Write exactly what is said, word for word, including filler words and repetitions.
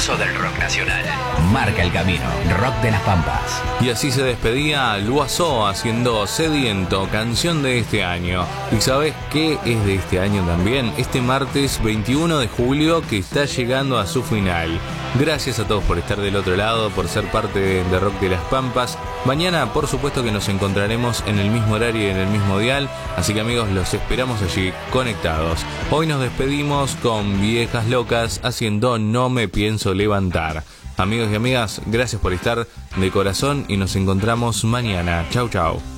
pulso del rock nacional. Marca el camino, Rock de las Pampas. Y así se despedía Luazó haciendo Sediento, canción de este año. ¿Y sabes qué es de este año también? Este martes veintiuno de julio, que está llegando a su final. Gracias a todos por estar del otro lado, por ser parte de, de Rock de las Pampas. Mañana, por supuesto, que nos encontraremos en el mismo horario y en el mismo dial. Así que, amigos, los esperamos allí conectados. Hoy nos despedimos con Viejas Locas haciendo No me pienso levantar. Amigos y amigas, gracias por estar de corazón y nos encontramos mañana. Chau, chau.